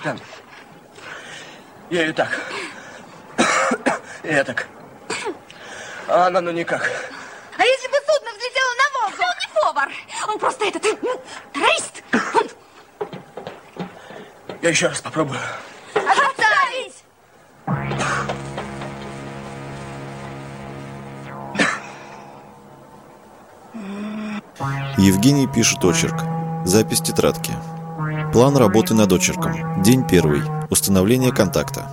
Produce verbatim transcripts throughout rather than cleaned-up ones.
стакан. Я ее так. Я так. А она ну никак. А если бы судно взлетело на Волгу? Он не повар. Он просто этот террорист. Я еще раз попробую. Оставить! Евгений пишет очерк. Запись тетрадки. План работы над очерком. День первый. Установление контакта.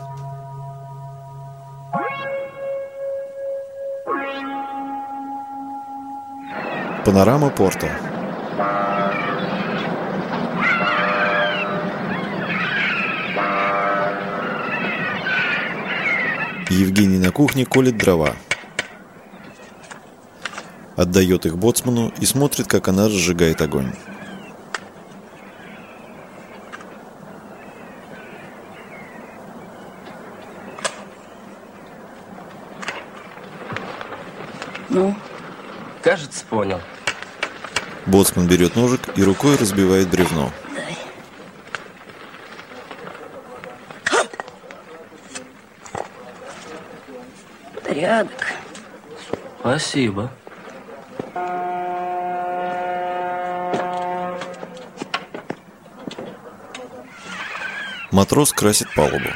Панорама порта. Евгений на кухне колет дрова. Отдает их боцману и смотрит, как она разжигает огонь. Ну, кажется, понял. Боцман берет ножик и рукой разбивает бревно. Дай. Порядок. Спасибо. Матрос красит палубу.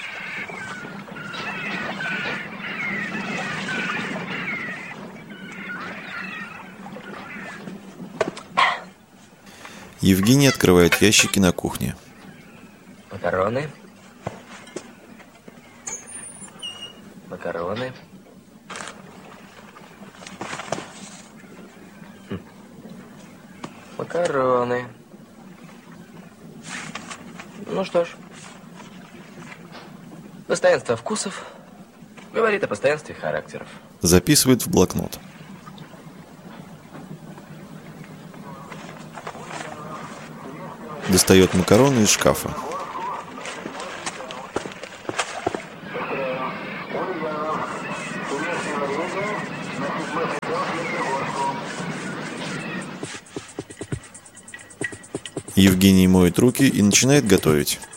Евгений открывает ящики на кухне. Макароны. Макароны. Хм. Макароны. Ну что ж. Постоянство вкусов говорит о постоянстве характеров. Записывает в блокнот. Достает макароны из шкафа. Евгений моет руки и начинает готовить.